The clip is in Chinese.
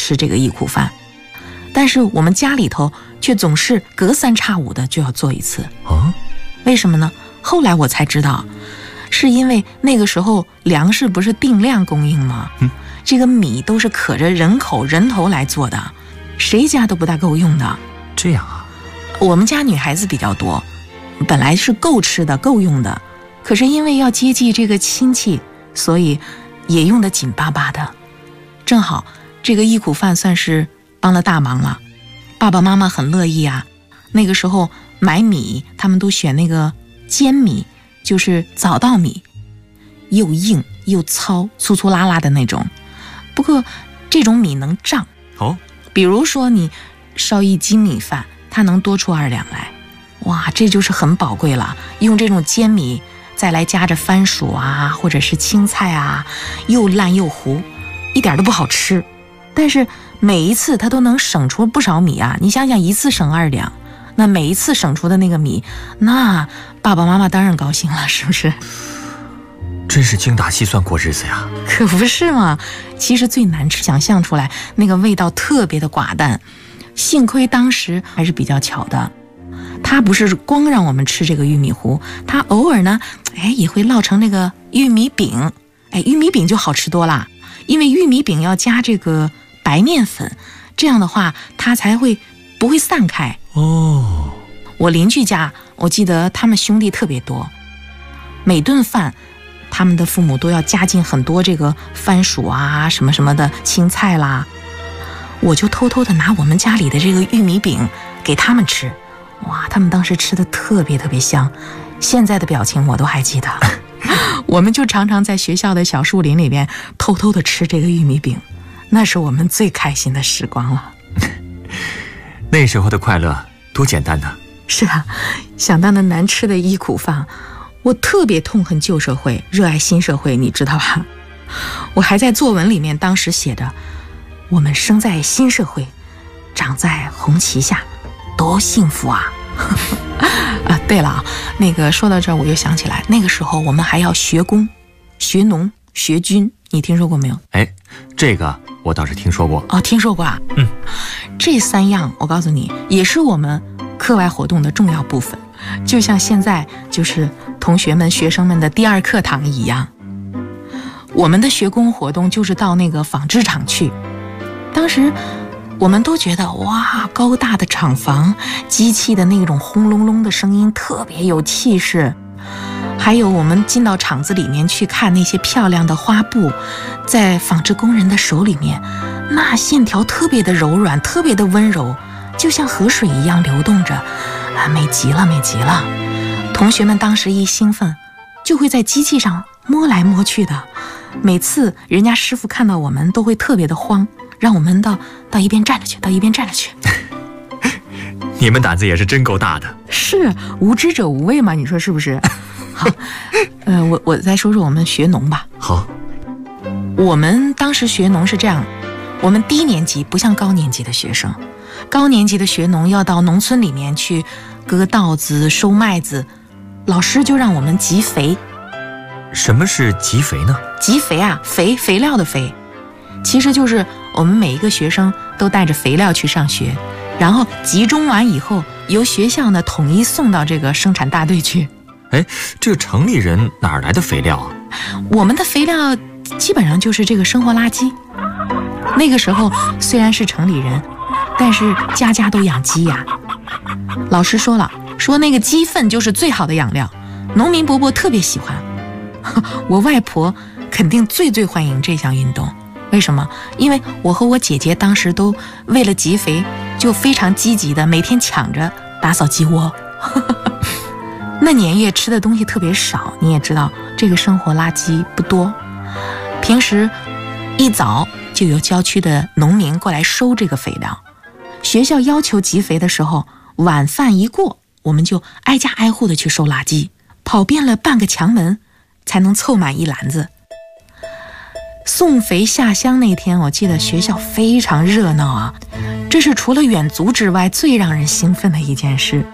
吃这个忆苦饭，但是我们家里头却总是隔三差五的就要做一次。为什么呢？后来我才知道，是因为那个时候粮食不是定量供应吗？这个米都是可着人头来做的，谁家都不大够用的。 这样啊？ 我们家女孩子比较多，本来是够吃的够用的，可是因为要接济这个亲戚，所以也用得紧巴巴的。正好这个忆苦饭算是帮了大忙了，爸爸妈妈很乐意啊。那个时候买米他们都选那个尖米，就是早稻米，又硬又糙，粗粗拉拉的那种。不过这种米能胀比如说你烧1斤米饭，它能多出2两来，哇，这就是很宝贵了。用这种尖米再来夹着番薯啊，或者是青菜啊，又烂又糊，一点都不好吃。但是每一次它都能省出不少米啊！你想想，一次省2两，那每一次省出的那个米，那爸爸妈妈当然高兴了，是不是？ 真是精打细算过日子呀。 可不是嘛，其实最难吃，想象出来那个味道特别的寡淡。幸亏当时还是比较巧的，他不是光让我们吃这个玉米糊，他偶尔呢也会烙成那个玉米饼。玉米饼就好吃多了，因为玉米饼要加这个白面粉，这样的话它才不会散开。我邻居家，我记得他们兄弟特别多，每顿饭他们的父母都要加进很多这个番薯啊什么什么的青菜啦。我就偷偷的拿我们家里的这个玉米饼给他们吃，哇，他们当时吃的特别特别香，现在的表情我都还记得。我们就常常在学校的小树林里边偷偷的吃这个玉米饼，那是我们最开心的时光了。 那时候的快乐多简单呢。 是啊，想到那难吃的忆苦饭，我特别痛恨旧社会，热爱新社会，你知道吧？我还在作文里面当时写着，我们生在新社会，长在红旗下，多幸福啊！对了，那个说到这儿我又想起来，那个时候我们还要学工、学农、学军，你听说过没有？ 这个我倒是听说过。 听说过啊。这3样我告诉你，也是我们课外活动的重要部分，就像现在就是同学们、学生们的第2课堂一样。我们的学工活动就是到那个纺织厂去，当时我们都觉得哇，高大的厂房，机器的那种轰隆隆的声音特别有气势。还有我们进到厂子里面去看那些漂亮的花布，在纺织工人的手里面，那线条特别的柔软，特别的温柔，就像河水一样流动着，美极了，美极了。同学们当时一兴奋，就会在机器上摸来摸去的。每次人家师傅看到我们都会特别的慌，让我们到一边站着去，到一边站着去。 你们胆子也是真够大的。 是，无知者无畏嘛，你说是不是？好，我再说说我们学农吧。 好， 我们当时学农是这样，我们低年级不像高年级的学生，高年级的学农要到农村里面去割稻子、收麦子，老师就让我们集肥。 什么是集肥呢？ 集肥啊，肥料的肥，其实就是我们每一个学生都带着肥料去上学，然后集中完以后，由学校呢统一送到这个生产大队去。 这个城里人哪儿来的肥料啊？ 我们的肥料基本上就是这个生活垃圾。那个时候虽然是城里人，但是家家都养鸡呀。老师说了，说那个鸡粪就是最好的养料，农民伯伯特别喜欢。我外婆肯定最欢迎这项运动。为什么？因为我和我姐姐当时都为了集肥就非常积极的每天抢着打扫鸡窝。那年月吃的东西特别少，你也知道这个生活垃圾不多，平时一早就有郊区的农民过来收这个肥料。学校要求集肥的时候，晚饭一过，我们就挨家挨户的去收垃圾，跑遍了半个墙门才能凑满一篮子。送肥下乡那天，我记得学校非常热闹啊，这是除了远足之外最让人兴奋的一件事。